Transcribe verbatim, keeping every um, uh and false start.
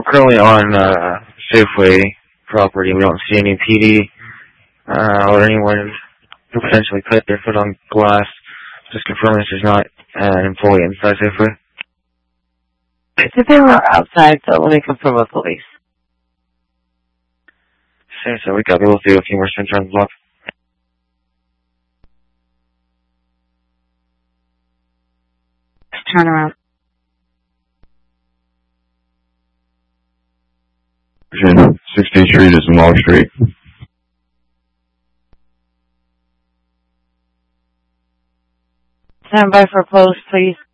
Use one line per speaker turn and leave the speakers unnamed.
currently on uh, Safeway property. We don't see any P D uh, or anyone who potentially put their foot on glass. Just confirm this is not uh, an employee inside Safeway.
If they were outside, so let me confirm with police.
Say so. We got. We'll do a few more spins around the block.
Turn around.
sixteenth Street is Long Street.
Stand by for post, please.